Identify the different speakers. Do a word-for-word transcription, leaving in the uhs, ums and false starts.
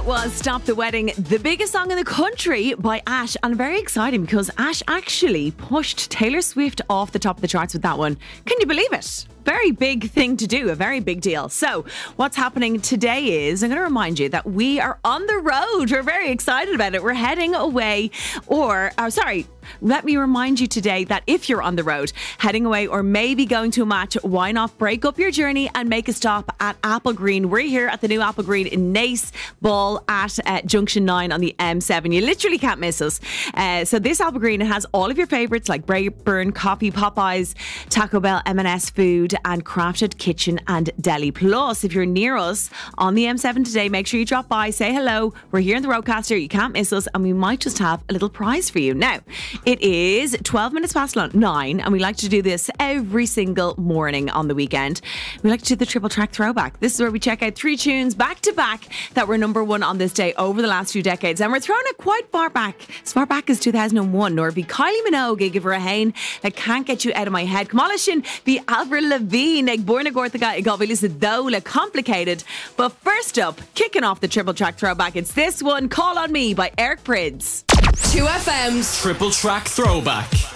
Speaker 1: That was Stop the Wedding, the biggest song in the country by Ash. And very exciting because Ash actually pushed Taylor Swift off the top of the charts with that one. Can you believe it? Very big thing to do, a very big deal. So what's happening today is I'm going to remind you that we are on the road. We're very excited about it. We're heading away or, oh, sorry, let me remind you today that if you're on the road, heading away or maybe going to a match, why not break up your journey and make a stop at Applegreen. We're here at the new Applegreen in Naas Ball at uh, Junction nine on the M seven. You literally can't miss us. Uh, so this Applegreen has all of your favourites like Brayburn Coffee, Popeyes, Taco Bell, M and S Food and Crafted Kitchen and Deli. Plus, if you're near us on the M seven today, make sure you drop by, say hello. We're here in the Roadcaster. You can't miss us and we might just have a little prize for you. Now, it is twelve minutes past nine and we like to do this every single morning on the weekend. We like to do the triple track throwback. This is where we check out three tunes back to back that were number one on this day over the last few decades. And we're throwing it quite far back, as far back as two thousand one. Nor be Kylie Minogue, give her a hain that can't get you out of my head. Kamalishin, be Avril Lavigne, ag Borna Gorthaga, ag Gavilis Dola, Complicated. But first up, kicking off the triple track throwback, it's this one, Call on Me by Eric Prydz.
Speaker 2: two F M's
Speaker 3: Triple Track Throwback.